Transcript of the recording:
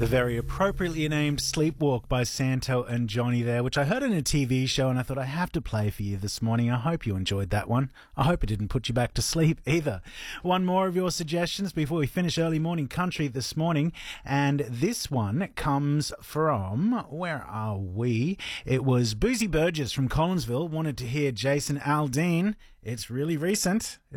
The very appropriately named Sleepwalk by Santo and Johnny there, which I heard in a TV show and I thought I have to play for you this morning. I hope you enjoyed that one. I hope it didn't put you back to sleep either. One more of your suggestions before we finish early morning country this morning. And this one comes from, where are we? It was Boozy Burgess from Collinsville wanted to hear Jason Aldean. It's really recent.